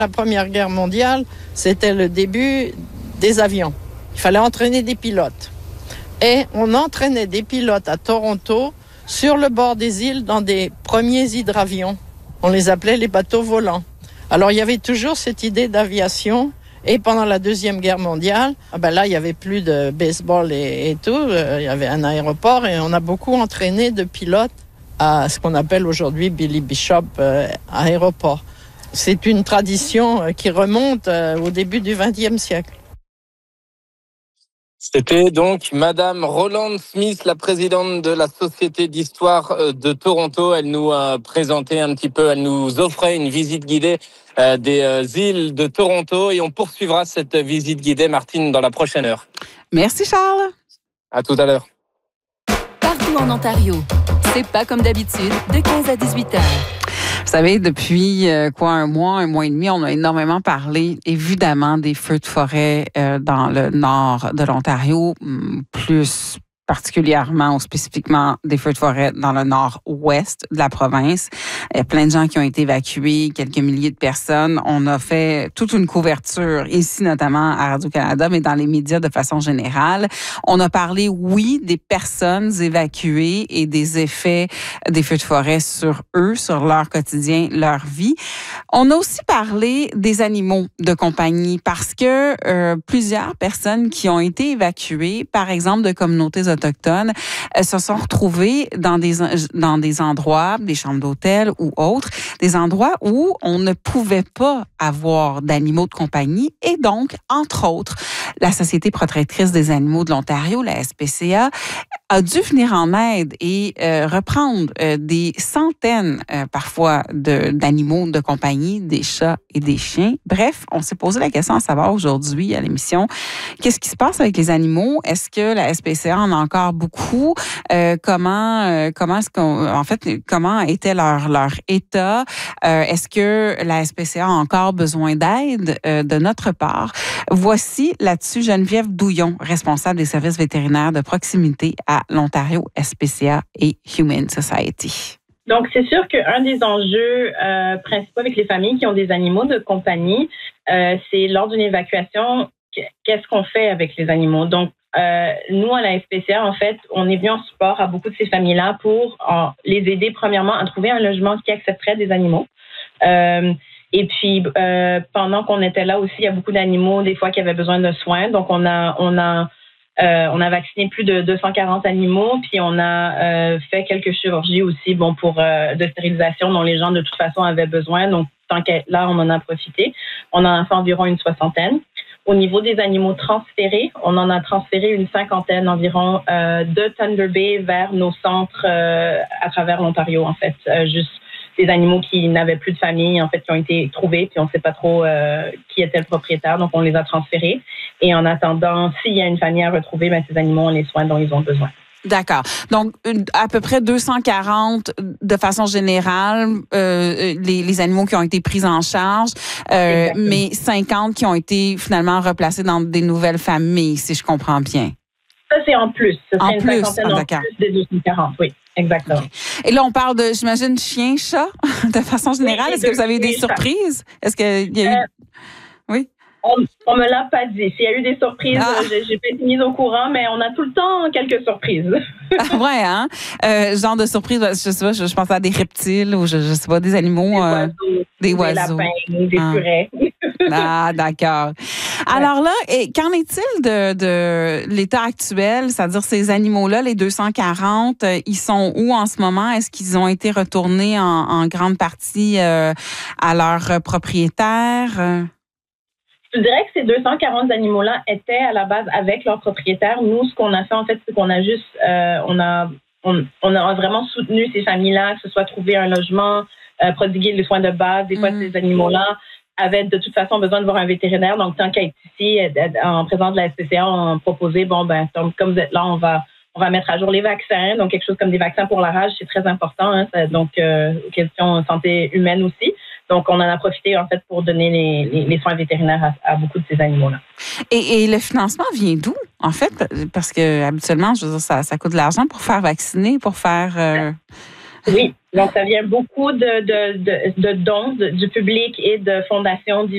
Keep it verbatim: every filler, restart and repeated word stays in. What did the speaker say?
La Première Guerre mondiale, c'était le début des avions. Il fallait entraîner des pilotes. Et on entraînait des pilotes à Toronto, sur le bord des îles, dans des premiers hydravions. On les appelait les bateaux volants. Alors, il y avait toujours cette idée d'aviation. Et pendant la Deuxième Guerre mondiale, ah ben là, il n'y avait plus de baseball et, et tout. Euh, il y avait un aéroport et on a beaucoup entraîné de pilotes à ce qu'on appelle aujourd'hui Billy Bishop euh, aéroport. C'est une tradition euh, qui remonte euh, au début du vingtième siècle. C'était donc Madame Roland Smith, la présidente de la Société d'histoire de Toronto. Elle nous a présenté un petit peu, elle nous offrait une visite guidée euh, des euh, îles de Toronto et on poursuivra cette visite guidée, Martine, dans la prochaine heure. Merci Charles. À tout à l'heure. Partout en Ontario, c'est pas comme d'habitude, de quinze à dix-huit heures. Vous savez, depuis euh, quoi, un mois, un mois et demi, on a énormément parlé, évidemment, des feux de forêt euh, dans le nord de l'Ontario, plus particulièrement ou spécifiquement des feux de forêt dans le nord-ouest de la province. Il y a plein de gens qui ont été évacués, quelques milliers de personnes. On a fait toute une couverture ici, notamment à Radio-Canada, mais dans les médias de façon générale. On a parlé, oui, des personnes évacuées et des effets des feux de forêt sur eux, sur leur quotidien, leur vie. On a aussi parlé des animaux de compagnie parce que euh, plusieurs personnes qui ont été évacuées, par exemple de communautés autochtones, euh, se sont retrouvées dans des, dans des endroits, des chambres d'hôtel ou autres, des endroits où on ne pouvait pas avoir d'animaux de compagnie et donc, entre autres, la Société protectrice des animaux de l'Ontario, la S P C A, a dû venir en aide et euh, reprendre euh, des centaines, euh, parfois, de, d'animaux de compagnie, des chats et des chiens. Bref, on s'est posé la question à savoir aujourd'hui à l'émission, qu'est-ce qui se passe avec les animaux? Est-ce que la S P C A en a encore beaucoup? Euh, comment, euh, comment est-ce qu'on, en fait, comment était leur, leur état? Euh, est-ce que la S P C A a encore besoin d'aide euh, de notre part? Voici là-dessus Geneviève Douillon, responsable des services vétérinaires de proximité à l'Ontario S P C A et Humane Society. Donc, c'est sûr qu'un des enjeux euh, principaux avec les familles qui ont des animaux de compagnie, euh, c'est lors d'une évacuation, qu'est-ce qu'on fait avec les animaux? Donc, euh, nous, à la S P C A, en fait, on est venu en support à beaucoup de ces familles-là pour euh, les aider, premièrement, à trouver un logement qui accepterait des animaux. Euh, et puis, euh, pendant qu'on était là aussi, il y a beaucoup d'animaux, des fois, qui avaient besoin de soins. Donc, on a... on a Euh, on a vacciné plus de deux cent quarante animaux, puis on a euh, fait quelques chirurgies aussi, bon, pour euh, de stérilisation dont les gens de toute façon avaient besoin. Donc, tant qu'à là, on en a profité. On en a fait environ une soixantaine. Au niveau des animaux transférés, on en a transféré une cinquantaine environ euh, de Thunder Bay vers nos centres euh, à travers l'Ontario, en fait, euh, juste des animaux qui n'avaient plus de famille, en fait, qui ont été trouvés, puis on ne sait pas trop euh, qui était le propriétaire, donc on les a transférés. Et en attendant, s'il y a une famille à retrouver, ben, ces animaux ont les soins dont ils ont besoin. D'accord. Donc, à peu près deux cent quarante de façon générale, euh, les, les animaux qui ont été pris en charge, euh, mais cinquante qui ont été finalement replacés dans des nouvelles familles, si je comprends bien. Ça, c'est en plus. Ça serait en une plus, cinquantaine ah, en d'accord. plus des deux cent quarante, oui. Exactement. Okay. Et là, on parle de, j'imagine, chiens, chats, de façon générale. Oui, Est-ce que vous avez eu des surprises? Est-ce qu'il y a eu... Euh, oui? On ne me l'a pas dit. S'il y a eu des surprises, ah. j'ai, j'ai pas été mise au courant, mais on a tout le temps quelques surprises. Ah, ouais, hein? Euh, genre de surprise, je sais pas, je, je pense à des reptiles ou je, je sais pas, des animaux. Des euh, oiseaux. Des, des oiseaux. lapins, des ah. furets. Ah, d'accord. Alors là, et qu'en est-il de, de l'état actuel? C'est-à-dire ces animaux-là, les deux cent quarante, ils sont où en ce moment? Est-ce qu'ils ont été retournés en, en grande partie euh, à leurs propriétaires? Je dirais que ces deux cent quarante animaux-là étaient à la base avec leurs propriétaires. Nous, ce qu'on a fait, en fait, c'est qu'on a juste, euh, on a, on, on a vraiment soutenu ces familles-là, que ce soit trouver un logement, euh, prodiguer les soins de base. Des fois, mmh. ces animaux-là avaient de toute façon besoin de voir un vétérinaire. Donc, tant qu'à être ici, en présence de la S P C A, on a proposé, bon, ben, comme vous êtes là, on va, on va mettre à jour les vaccins. Donc, quelque chose comme des vaccins pour la rage, c'est très important. Hein, ça, donc, euh, question santé humaine aussi. Donc, on en a profité, en fait, pour donner les, les, les soins vétérinaires à, à beaucoup de ces animaux-là. Et, et le financement vient d'où, en fait? Parce que habituellement, je veux dire, ça, ça coûte de l'argent pour faire vacciner, pour faire... Euh... Oui, donc ça vient beaucoup de, de, de, de dons de, du public et de fondations